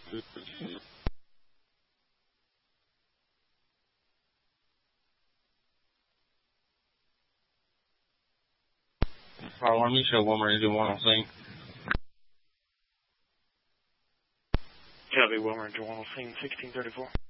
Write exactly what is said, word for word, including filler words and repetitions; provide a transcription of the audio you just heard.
Fire alarm, you show one Ranger one on scene. Copy, one Ranger one on scene, sixteen thirty-four.